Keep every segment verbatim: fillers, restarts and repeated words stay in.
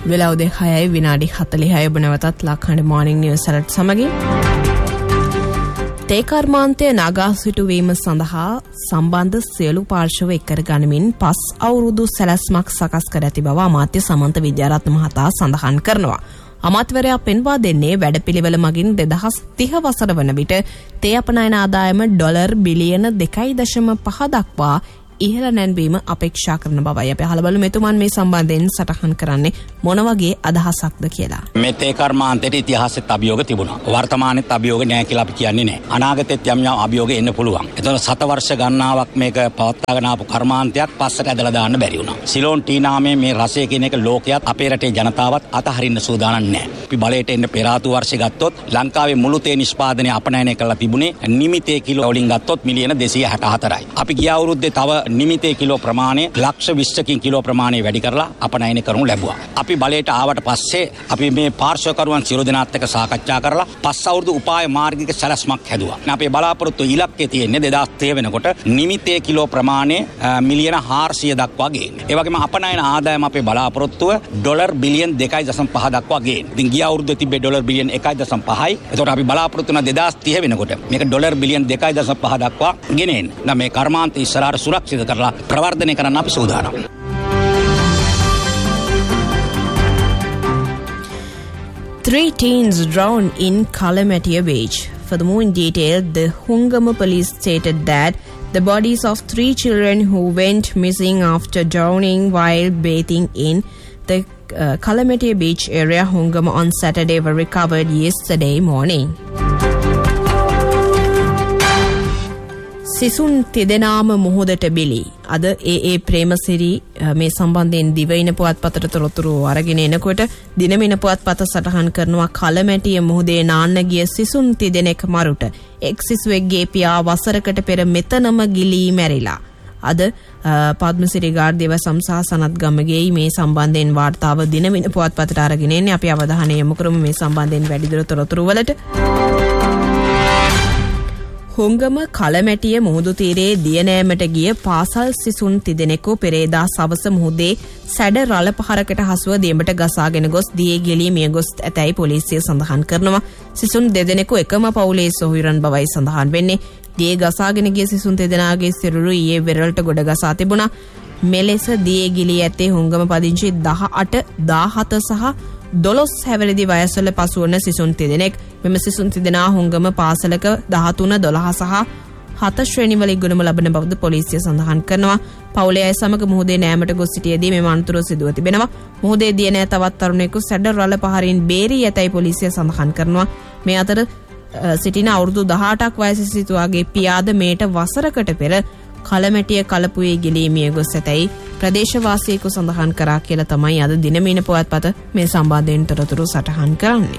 වෙලාව දෙකයි විනාඩි හතළිහයි ඔබ නැවතත් ලක්හඬ මෝර්නිං නිවුස් අලර්ට් සමගින් තේ කර්මාන්තය නගා සිටුවීම සඳහා සම්බන්ධ සියලු පාර්ශව එක්කර ගනිමින් පස් අවුරුදු සැලැස්මක් සකස් කර ඇති බව අමාත්‍ය සමන්ත විද්‍යාරත්න මහතා සඳහන් කරනවා. අමාත්‍යවරයා පෙන්වා දෙන්නේ වැඩපිළිවෙල මගින් දෙදහස් තිහ වසර වන විට තේ අපනයන ආදායම ඩොලර් බිලියන දෙකයි දශම පහ දක්වා ඉහළ නැන්වීම අපේක්ෂා කරන බවයි. අපි අහලා බලමු මෙතුමන් මේ සම්බන්ධයෙන් සටහන් කරන්නේ මොන වගේ අදහසක්ද කියලා. මේ තේ කර්මාන්තයේ ඉතිහාසෙත් අභියෝග තිබුණා. වර්තමානයේත් අභියෝග නැහැ කියලා අපි කියන්නේ නැහැ. අනාගතෙත් යම් යම් අභියෝග එන්න පුළුවන්. එතකොට සත වර්ෂ ගණනාවක් මේක පවත්වාගෙන ආපු කර්මාන්තයක් පස්සට ඇදලා දාන්න බැරි වුණා. සිලෝන් ටී නාමයේ මේ රසය කියන එක ලෝකයක් අපේ රටේ ජනතාවත් අතහරින්න සූදානම් නැහැ. අපි බලයට එන්න පෙර ආතු වර්ෂය ගත්තොත් ලංකාවේ මුළු තේ නිෂ්පාදනය අපනයනය කරලා තිබුණේ නිමිතේ කිලෝ වලින් ගත්තොත් මිලියන දෙසිය හැට හතරයි. අපි ගිය අවුරුද්දේ තව නිමිතේ කිලෝ ප්‍රමාණය ලක්ෂ විස්සකින් කිලෝ ප්‍රමාණය වැඩි කරලා අපනයනය කරනු ලැබුවා. අපි බලයට ආවට පස්සේ අපි මේ පාර්ශ්වකරුවන් සියලු දෙනාත් එක්ක සාකච්ඡා කරලා පස් අවුරුදු උපාය මාර්ගික සැලැස්මක් හැදුවා. අපේ බලාපොරොත්තු ඉලක්කය තියෙන්නේ දෙදහස් තිහ වෙනකොට නිමිතේ කිලෝ ප්‍රමාණය මිලියන හාරසිය දක්වා ගේන්න. ඒ වගේම අපනයන ආදායම අපේ බලාපොරොත්තුව ඩොලර් බිලියන දෙකයි දශම පහ දක්වා ගේන්න. ඉතින් ගිය අවුරුද්දේ තිබ්බේ ඩොලර් බිලියන එකයි දශම පහයි. එතකොට අපි බලාපොරොත්තු වෙන දෙදහස් තිහ වෙනකොට මේක ඩොලර් බිලියන දෙකයි දශම පහ දක්වා ගෙනෙන්න. නම් මේ කර්මාන්ත ඉස්සරහට සුරක්ෂිත කරලා ප්‍රවර්ධනය කරන්න අපි සූදානම්. Three teens drowned in Kalamatiya beach. Furthermore, in detail, the Hungama police stated that the bodies of three children who went missing after drowning while bathing in the uh, Kalamatiya beach area, Hungama, on Saturday were recovered yesterday morning. සිසුන් තිදෙනාම මුහුදට බිලි. අද ඒ ඒ ප්‍රේමසිරි මේ සම්බන්ධයෙන් දිවයින පුවත්පතට තොරතුරු අරගෙන එනකොට දිනමින පුවත්පත සටහන් කරනවා කලමැටිය මුහුදේ නාන්න ගිය සිසුන් තිදෙනෙක් මරුට එක් සිසුවෙක්ගේ පියා වසරකට පෙර මෙතනම ගිලී මැරිලා. අද පද්මසිරි ගාර්ධිව සම්සා සනත් ගමගේ මේ සම්බන්ධයෙන් වාර්තාව දිනමින පුවත්පතට අරගෙන එන්නේ. අපි අවධානය යොමු කරමු මේ සම්බන්ධයෙන් වැඩිදුර තොරතුරු වලට. හුංගම කලමැටිය මුහුදු තීරයේ දියනෑමට ගිය පාසල් සිසුන් තිදෙනෙකු පෙරේදා සවස මුහුදේ සැඩ රළ පහරකට හසුව දියඹට ගසාගෙන ගොස් දියේ ගෙලී මිය ගොස් ඇතැයි පොලිසිය සඳහන් කරනවා. සිසුන් දෙදෙනෙකු එකම පවුලේ සොහොයුරන් බවයි සඳහන් වෙන්නේ. දියේ ගසාගෙන ගිය සිසුන් දෙදෙනාගේ සිරුරු ඊයේ වෙරළට ගොඩ ගසා තිබුණා. මෙලෙස දියේ ගිලී ඇත්තේ හුංගම පදිංචි දහඅට දාහත සහ දොළොස් හැවිරිදි වයස්වල පසුවන සිසුන් තිදෙනෙක්. මෙම සිසුන් තිදෙනා හුංගම පාසලක දහතුන දොළහ සහ හත ශ්‍රේණිවල ඉගෙනුම ලබන බවද පොලිසිය සඳහන් කරනවා. පවුලේ අය සමග මුහුදේ නෑමට ගොස් සිටියේදී මෙම අනතුර සිදුව තිබෙනවා. මුහුදේ දිය නෑ තවත් තරුණයෙකු සැඩ රළ පහරින් බේරී ඇතැයි පොලිසිය සඳහන් කරනවා. මේ අතර සිටින අවුරුදු දහඅටක් වයසක සිටුවාගේ පියාද මේට වසරකට පෙර කලමැටිය කලපුවේ ගිලී මිය ගොස් ඇතැයි ප්‍රදේශවාසීකු සඳහන් කරා කියලා තමයි අද දිනමින පුවත්පත මේ සම්බන්ධයෙන් තොරතුරු සටහන් කරන්නේ.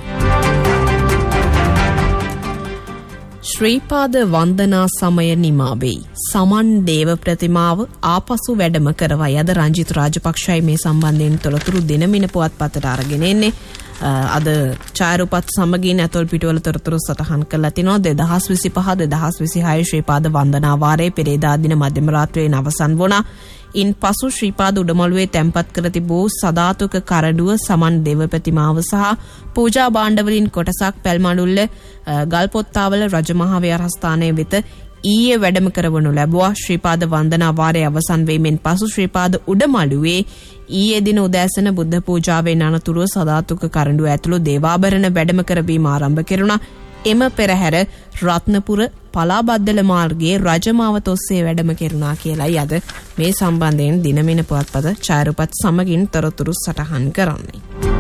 ශ්‍රීපාද වන්දනා සමය නිමා වෙයි. සමන් දේව ප්‍රතිමාව ආපසු වැඩම කරවයි. අද රංජිත් රාජපක්ෂයි මේ සම්බන්ධයෙන් තොරතුරු දිනමින පුවත්පතට අරගෙන එන්නේ. අද ඡායාරූපත් සමගින් ඇතොල් පිටුවල තොරතුරු සටහන් කරලා තිනවා. දෙදහස් විසිපහ දෙදහස් විසිහය ශ්‍රීපාද වන්දනා වාරයේ පෙරේදා දින මධ්‍යම රාත්‍රියේ අවසන් වුණා. ඉන් පසු ශ්‍රීපාද උඩමළුවේ තැන්පත් කර තිබූ සදාතුක කරඩුව සමන් දේව ප්‍රතිමාව සහ පූජා භාණ්ඩවලින් කොටසක් පැල්මඩුල්ල ගල්පොත්තාවල රජමහා විහාරස්ථානයේ වෙත ඊයේ වැඩම කරවනු ලැබුවා. ශ්‍රීපාද වන්දනා වාරයේ අවසන් වීමෙන් පසු ශ්‍රීපාද උඩමළුවේ ඊයේ දින උදෑසන බුද්ධ පූජාවෙන් අනතුරුව සදාතුක කරඬුව ඇතුළු දේවාභරණ වැඩම කරවීම ආරම්භ කෙරුණා. එම පෙරහැර රත්නපුර පලාබද්දල මාර්ගයේ රජමාවත ඔස්සේ වැඩම කෙරුණා කියලායි අද මේ සම්බන්ධයෙන් දිනමින පුවත්පත ඡායාරූපත් සමගින් තොරතුරු සටහන් කරන්නේ.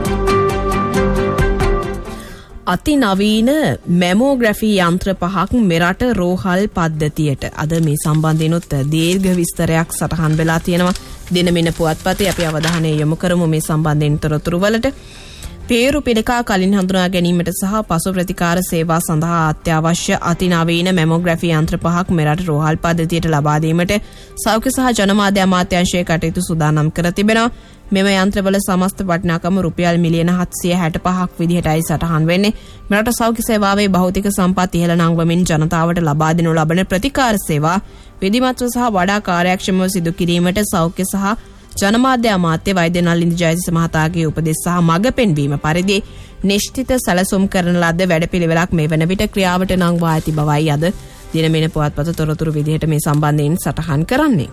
අති නවීන මැමෝග්‍රැෆි යන්ත්‍ර පහක් මෙරට රෝහල් පද්ධතියට අද මේ සම්බන්ධයෙන්ුත් දීර්ඝ විස්තරයක් සටහන් වෙලා තියෙනවා. දිනමින පුවත්පතේ අපි අවධානය යොමු කරමු මේ සම්බන්ධයෙන් තොරතුරු වලට. පේරු පිළිකා කලින් හඳුනා ගැනීමට සහ පසු ප්‍රතිකාර සේවා සඳහා අත්‍යවශ්‍ය අතිනවීන මැමෝග්‍රැෆි යන්ත්‍ර පහක් මෙරට රෝහල් පද්ධතියට ලබා දීමට සෞඛ්‍ය සහ ජනමාධ්‍ය අමාත්‍යාංශය කටයුතු සූදානම් කර තිබෙනවා. මෙම යන්ත්‍රවල සමස්ත වටිනාකම රුපියල් මිලියන හත්සිය හැට පහක් විදිහටයි සටහන් වෙන්නේ. මෙරට සෞඛ්‍ය සේවාවේ භෞතික සම්පත් ඉහළ නංවමින් ජනතාවට ලබා දෙනු ලබන ප්‍රතිකාර සේවා විධිමත්ව සහ වඩා කාර්යක්ෂමව සිදු කිරීමට සෞඛ්‍ය සහ ජනමාධ්‍ය අමාත්‍ය වෛද්‍ය නලින්ද ජයතිස්ස මහතාගේ උපදෙස් සහ මඟ පෙන්වීම පරිදි නිශ්චිත සැලසුම් කරන ලද වැඩපිළිවෙලක් මේ වන විට ක්‍රියාවට නංවා ඇති බවයි අද දිනමින පුවත්පත තොරතුරු විදිහට මේ සම්බන්ධයෙන් සටහන් කරන්නේ.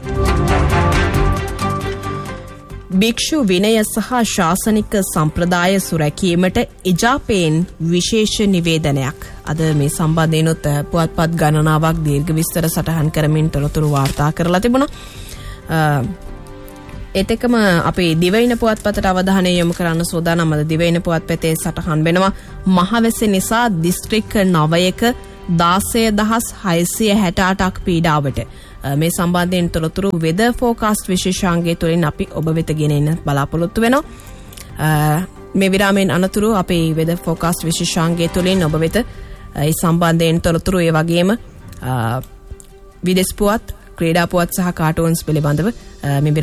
භික්ෂු විනය සහ ශාසනික සම්ප්‍රදාය සුරැකීමට එජාපයෙන් විශේෂ නිවේදනයක් අද මේ සම්බන්ධයෙන්ොත් පුවත්පත් ගණනාවක් දීර්ඝ විස්තර සටහන් කරමින් තොරතුරු වාර්තා කරලා තිබුණා. එතකම අපේ දිවයින පුවත්පතට අවධානය යොමු කරන්න සූදානම් අද දිවයින පුවත්පතේ සටහන් වෙනවා මහවැසි නිසා දිස්ත්‍රික්ක නවයක දාසය දහස් හයසිය හැට අටක් පීඩාවට. මේ සම්බන්ධයෙන් තොරතුරු වෙදර් ෆෝකාස්ට් විශේෂාංගය තුළින් අපි ඔබ වෙත ගෙන එන්න බලාපොරොත්තු වෙනවා. මේ විරාමයෙන් අනතුරු අපේ වෙදර් ෆෝකාස්ට් විශේෂාංගය තුළින් ඔබ වෙත ඒ සම්බන්ධයෙන් තොරතුරු ඒ වගේම විදේශ පුවත්, ක්‍රීඩා පුවත් සහ කාටූන්ස් පිළිබඳව මේ